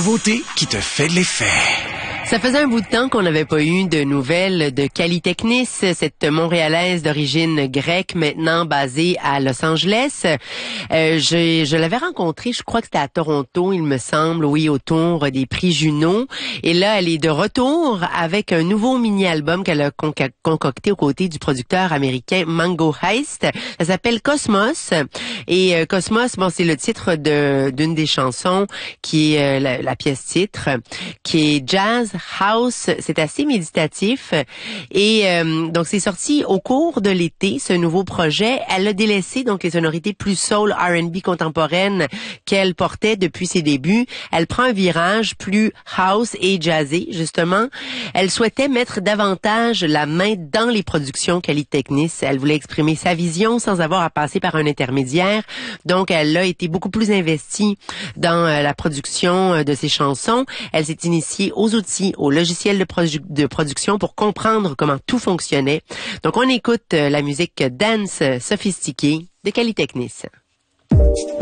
nouveauté qui te fait de l'effet. Ça faisait un bout de temps qu'on n'avait pas eu de nouvelles de Cali Technis, cette Montréalaise d'origine grecque, maintenant basée à Los Angeles. Je l'avais rencontrée, je crois que c'était à Toronto, il me semble, oui, autour des prix Juno. Et là, elle est de retour avec un nouveau mini-album qu'elle a concocté aux côtés du producteur américain Mango Heist. Ça s'appelle Cosmos. Et Cosmos, bon, c'est le titre d'une des chansons qui est la pièce titre, qui est jazz house, c'est assez méditatif et donc c'est sorti au cours de l'été ce nouveau projet. Elle a délaissé donc les sonorités plus soul R&B contemporaines qu'elle portait depuis ses débuts. Elle prend un virage plus house et jazzé justement. Elle souhaitait mettre davantage la main dans les productions Cali Technis. Elle voulait exprimer sa vision sans avoir à passer par un intermédiaire. Donc elle a été beaucoup plus investie dans la production de ses chansons. Elle s'est initiée aux outils, au logiciel de production pour comprendre comment tout fonctionnait. Donc, on écoute la musique dance sophistiquée de Cali Technis.